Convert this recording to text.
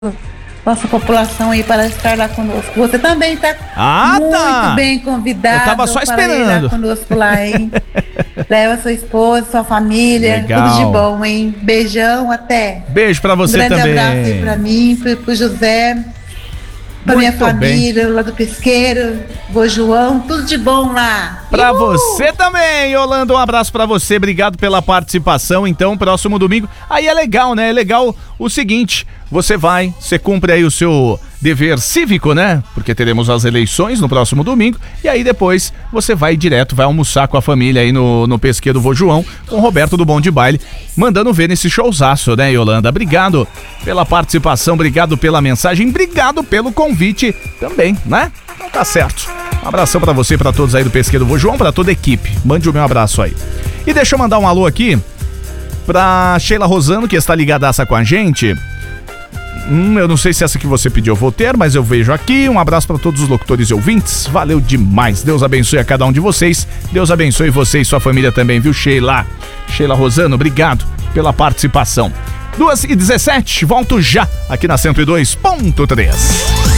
nossa população aí para estar lá conosco. Você também está muito bem convidado. Eu tava só esperando. Para ir lá conosco lá, hein? Leva sua esposa, sua família. Legal. Tudo de bom, hein? Beijão, até. Beijo pra você grande também. Abraço aí pra mim, pro José, pra minha família, lá do Pesqueiro, vô João, tudo de bom lá. Pra você também, Yolanda, um abraço pra você, obrigado pela participação. Então, próximo domingo, aí é legal, né? É legal o seguinte, você cumpre aí o seu dever cívico, né? Porque teremos as eleições no próximo domingo, e aí depois você vai direto, vai almoçar com a família aí no Pesqueiro do vô João, com o Roberto do Bom de Baile, mandando ver nesse showzaço, né, Yolanda? Obrigado pela participação, obrigado pela mensagem, obrigado pelo convite também, né? Então tá certo. Um abração pra você, pra todos aí do Pesqueiro do vô João, pra toda a equipe. Mande o meu abraço aí. E deixa eu mandar um alô aqui pra Sheila Rosano, que está ligadaça com a gente. Eu não sei se essa que você pediu eu vou ter, mas eu vejo aqui. Um abraço para todos os locutores e ouvintes. Valeu demais. Deus abençoe a cada um de vocês. Deus abençoe você e sua família também, viu, Sheila? Sheila Rosano, obrigado pela participação. 2h17, volto já aqui na 102.3.